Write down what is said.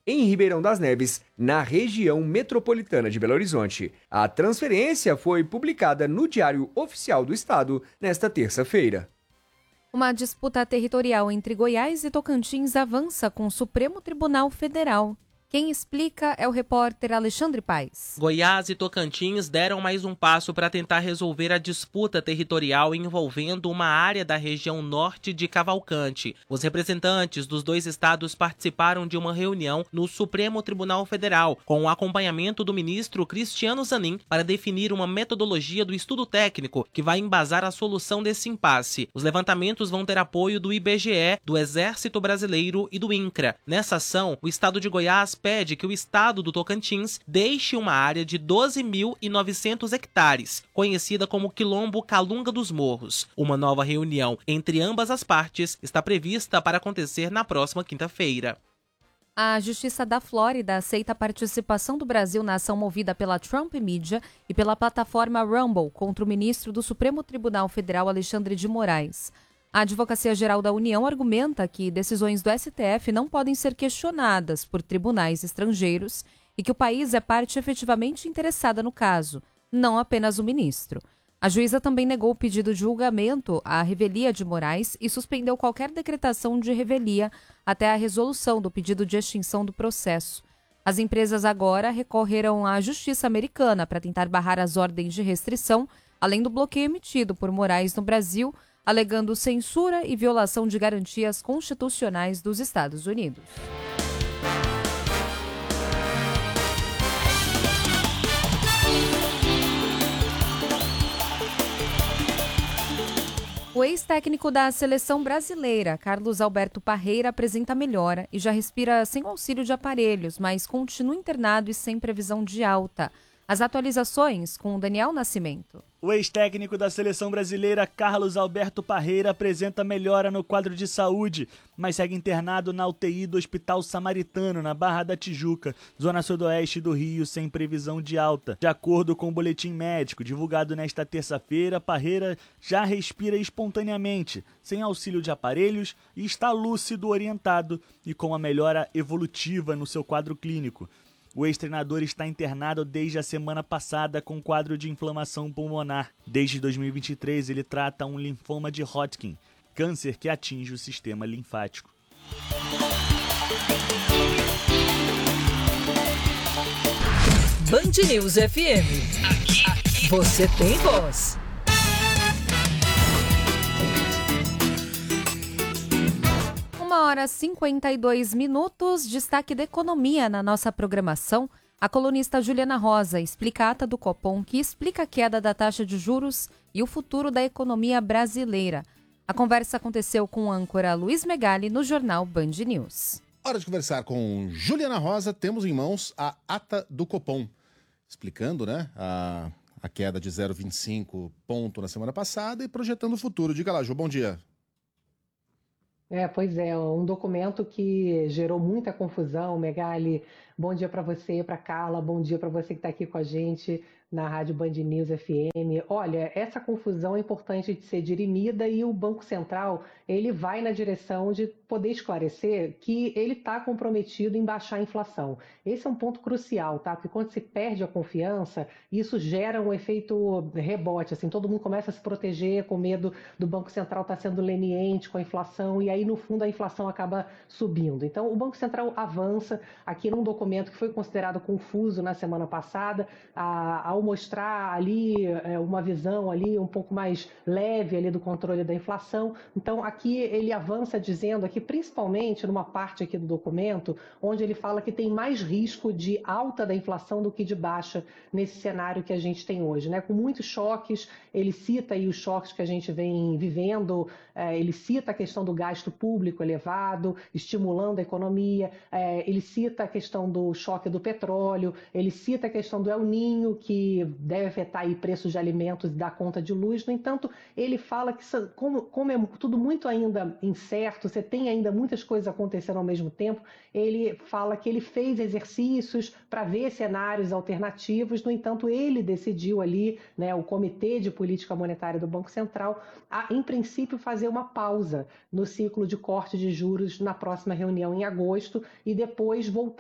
em Ribeirão das Neves, na região metropolitana de Belo Horizonte. A transferência foi publicada no Diário Oficial do Estado nesta terça-feira. Uma disputa territorial entre Goiás e Tocantins avança com o Supremo Tribunal Federal. Quem explica é o repórter Alexandre Paes. Goiás e Tocantins deram mais um passo para tentar resolver a disputa territorial envolvendo uma área da região norte de Cavalcante. Os representantes dos dois estados participaram de uma reunião no Supremo Tribunal Federal, com o acompanhamento do ministro Cristiano Zanin, para definir uma metodologia do estudo técnico que vai embasar a solução desse impasse. Os levantamentos vão ter apoio do IBGE, do Exército Brasileiro e do INCRA. Nessa ação, o estado de Goiás pede que o estado do Tocantins deixe uma área de 12.900 hectares, conhecida como Quilombo Calunga dos Morros. Uma nova reunião entre ambas as partes está prevista para acontecer na próxima quinta-feira. A Justiça da Flórida aceita a participação do Brasil na ação movida pela Trump Media e pela plataforma Rumble contra o ministro do Supremo Tribunal Federal, Alexandre de Moraes. A Advocacia Geral da União argumenta que decisões do STF não podem ser questionadas por tribunais estrangeiros e que o país é parte efetivamente interessada no caso, não apenas o ministro. A juíza também negou o pedido de julgamento à revelia de Moraes e suspendeu qualquer decretação de revelia até a resolução do pedido de extinção do processo. As empresas agora recorreram à Justiça Americana para tentar barrar as ordens de restrição, além do bloqueio emitido por Moraes no Brasil, alegando censura e violação de garantias constitucionais dos Estados Unidos. O ex-técnico da seleção brasileira, Carlos Alberto Parreira, apresenta melhora e já respira sem auxílio de aparelhos, mas continua internado e sem previsão de alta. As atualizações com o Daniel Nascimento. O ex-técnico da seleção brasileira, Carlos Alberto Parreira, apresenta melhora no quadro de saúde, mas segue internado na UTI do Hospital Samaritano, na Barra da Tijuca, zona sudoeste do Rio, sem previsão de alta. De acordo com o boletim médico divulgado nesta terça-feira, Parreira já respira espontaneamente, sem auxílio de aparelhos, e está lúcido, orientado e com uma melhora evolutiva no seu quadro clínico. O ex-treinador está internado desde a semana passada com quadro de inflamação pulmonar. Desde 2023, ele trata um linfoma de Hodgkin, câncer que atinge o sistema linfático. Band News FM. Aqui você tem voz. Hora 52 minutos, destaque da economia na nossa programação. A colunista Juliana Rosa explica a ata do Copom, que explica a queda da taxa de juros e o futuro da economia brasileira. A conversa aconteceu com o âncora Luiz Megali no jornal Band News. Hora de conversar com Juliana Rosa. Temos em mãos a ata do Copom, explicando, a queda de 0,25 ponto na semana passada e projetando o futuro. Diga lá, Ju, bom dia. Pois é, um documento que gerou muita confusão. Megali, bom dia para você, para Carla, bom dia para você que está aqui com a gente na Rádio Band News FM. Olha, essa confusão é importante de ser dirimida e o Banco Central, ele vai na direção de poder esclarecer que ele está comprometido em baixar a inflação. Esse é um ponto crucial, tá? Porque quando se perde a confiança, isso gera um efeito rebote, assim, todo mundo começa a se proteger com medo do Banco Central estar sendo leniente com a inflação e aí, no fundo, a inflação acaba subindo. Então, o Banco Central avança aqui num documento que foi considerado confuso na semana passada, ao mostrar ali uma visão ali um pouco mais leve ali do controle da inflação. Então, aqui ele avança dizendo aqui, principalmente numa parte aqui do documento, onde ele fala que tem mais risco de alta da inflação do que de baixa nesse cenário que a gente tem hoje, né? Com muitos choques, ele cita aí os choques que a gente vem vivendo, ele cita a questão do gasto público elevado, estimulando a economia, ele cita a questão do choque do petróleo, ele cita a questão do El Niño, que deve afetar aí preços de alimentos e dar conta de luz. No entanto, ele fala que como é tudo muito ainda incerto, você tem ainda muitas coisas acontecendo ao mesmo tempo, ele fala que ele fez exercícios para ver cenários alternativos. No entanto, ele decidiu ali, né, o Comitê de Política Monetária do Banco Central, em princípio, fazer uma pausa no ciclo de corte de juros na próxima reunião em agosto e depois voltar